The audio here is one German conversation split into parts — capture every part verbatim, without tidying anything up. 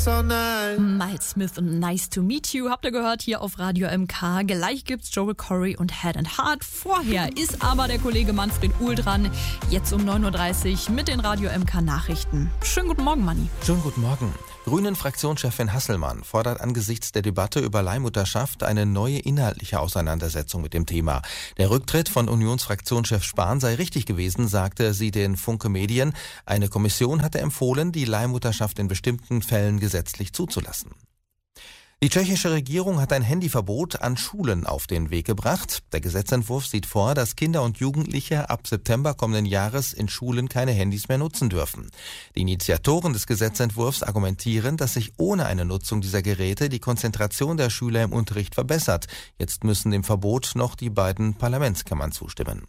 So nice. Miles Smith und Nice to Meet You habt ihr gehört hier auf Radio M K. Gleich gibt's Joel Corry und Head and Heart. Vorher ist aber der Kollege Manfred Uhl dran. Jetzt um neun Uhr dreißig mit den Radio M K Nachrichten. Schönen guten Morgen, Manni. Schönen guten Morgen. Grünen-Fraktionschefin Hasselmann fordert angesichts der Debatte über Leihmutterschaft eine neue inhaltliche Auseinandersetzung mit dem Thema. Der Rücktritt von Unionsfraktionschef Spahn sei richtig gewesen, sagte sie den Funke Medien. Eine Kommission hatte empfohlen, die Leihmutterschaft in bestimmten Fällen gesetzlich zuzulassen. Die tschechische Regierung hat ein Handyverbot an Schulen auf den Weg gebracht. Der Gesetzentwurf sieht vor, dass Kinder und Jugendliche ab September kommenden Jahres in Schulen keine Handys mehr nutzen dürfen. Die Initiatoren des Gesetzentwurfs argumentieren, dass sich ohne eine Nutzung dieser Geräte die Konzentration der Schüler im Unterricht verbessert. Jetzt müssen dem Verbot noch die beiden Parlamentskammern zustimmen.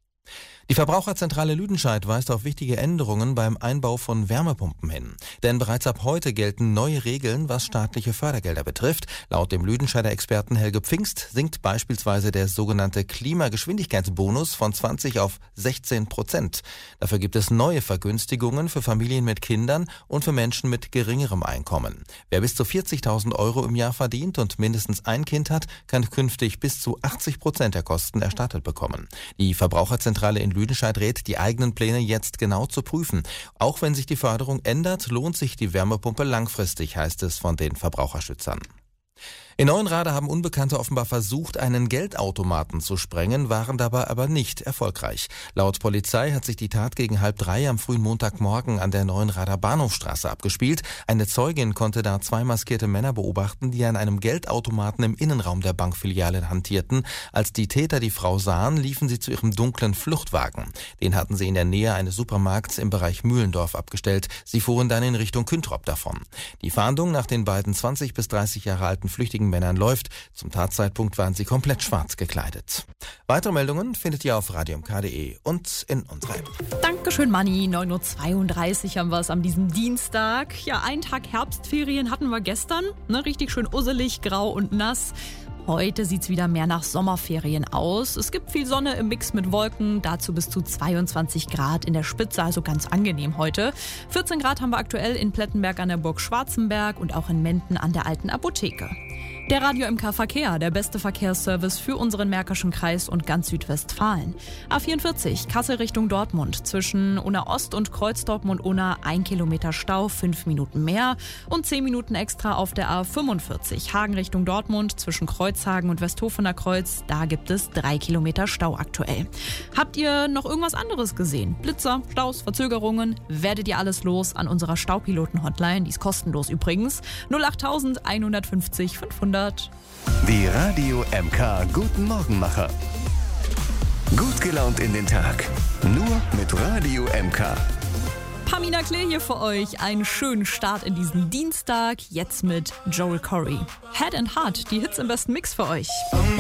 Die Verbraucherzentrale Lüdenscheid weist auf wichtige Änderungen beim Einbau von Wärmepumpen hin. Denn bereits ab heute gelten neue Regeln, was staatliche Fördergelder betrifft. Laut dem Lüdenscheider Experten Helge Pfingst sinkt beispielsweise der sogenannte Klimageschwindigkeitsbonus von zwanzig auf sechzehn Prozent. Dafür gibt es neue Vergünstigungen für Familien mit Kindern und für Menschen mit geringerem Einkommen. Wer bis zu vierzigtausend Euro im Jahr verdient und mindestens ein Kind hat, kann künftig bis zu achtzig Prozent der Kosten erstattet bekommen. Die Verbraucherzentrale in Lüdenscheid rät, die eigenen Pläne jetzt genau zu prüfen. Auch wenn sich die Förderung ändert, lohnt sich die Wärmepumpe langfristig, heißt es von den Verbraucherschützern. In Neuenrade haben Unbekannte offenbar versucht, einen Geldautomaten zu sprengen, waren dabei aber nicht erfolgreich. Laut Polizei hat sich die Tat gegen halb drei am frühen Montagmorgen an der Neuenrader Bahnhofstraße abgespielt. Eine Zeugin konnte da zwei maskierte Männer beobachten, die an einem Geldautomaten im Innenraum der Bankfiliale hantierten. Als die Täter die Frau sahen, liefen sie zu ihrem dunklen Fluchtwagen. Den hatten sie in der Nähe eines Supermarkts im Bereich Mühlendorf abgestellt. Sie fuhren dann in Richtung Küntrop davon. Die Fahndung nach den beiden zwanzig bis dreißig Jahre alten Flüchtigen Männern läuft. Zum Tatzeitpunkt waren sie komplett schwarz gekleidet. Weitere Meldungen findet ihr auf radio m k punkt d e und in unserer App. Dankeschön, Manni. neun Uhr zweiunddreißig haben wir es an diesem Dienstag. Ja, einen Tag Herbstferien hatten wir gestern. Ne, richtig schön usselig, grau und nass. Heute sieht's wieder mehr nach Sommerferien aus. Es gibt viel Sonne im Mix mit Wolken, dazu bis zu zweiundzwanzig Grad in der Spitze, also ganz angenehm heute. vierzehn Grad haben wir aktuell in Plettenberg an der Burg Schwarzenberg und auch in Menden an der Alten Apotheke. Der Radio M K Verkehr, der beste Verkehrsservice für unseren Märkischen Kreis und ganz Südwestfalen. A vierundvierzig, Kassel Richtung Dortmund. Zwischen Unna Ost und Kreuz Dortmund-Unna ein Kilometer Stau, fünf Minuten mehr. Und zehn Minuten extra auf der A fünfundvierzig, Hagen Richtung Dortmund. Zwischen Kreuzhagen und Westhofener Kreuz, da gibt es drei Kilometer Stau aktuell. Habt ihr noch irgendwas anderes gesehen? Blitzer, Staus, Verzögerungen? Werdet ihr alles los an unserer Staupiloten-Hotline? Die ist kostenlos übrigens. null acht eins fünf null fünfhundert. Die Radio M K Guten Morgenmacher. Gut gelaunt in den Tag. Nur mit Radio M K. Pamina Claire hier für euch. Einen schönen Start in diesen Dienstag. Jetzt mit Joel Corry. Head and Heart, die Hits im besten Mix für euch.